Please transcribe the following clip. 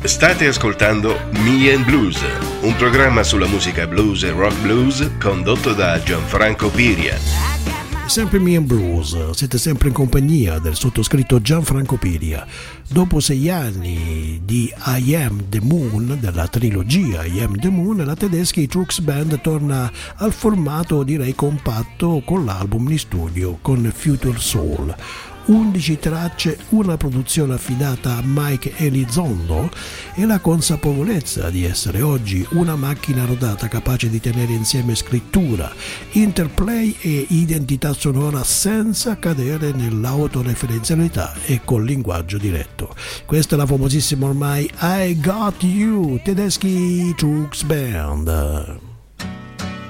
State ascoltando Me and Blues, un programma sulla musica blues e rock blues condotto da Gianfranco Piria. Sempre Me and Blues, siete sempre in compagnia del sottoscritto Gianfranco Piria. Dopo 6 anni di I Am the Moon, della trilogia I Am the Moon, la Tedeschi Trucks Band torna al formato direi compatto con l'album in studio con Future Soul. 11 tracce, una produzione affidata a Mike Elizondo e la consapevolezza di essere oggi una macchina rodata capace di tenere insieme scrittura, interplay e identità sonora senza cadere nell'autoreferenzialità e col linguaggio diretto. Questa è la famosissima ormai I Got You, Tedeschi Trucks Band.